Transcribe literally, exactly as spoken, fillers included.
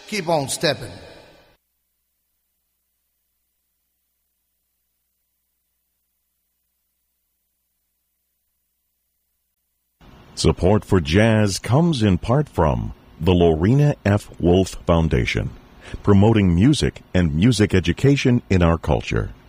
keep on stepping. Support for jazz comes in part from the Lorena F. Wolf Foundation, promoting music and music education in our culture.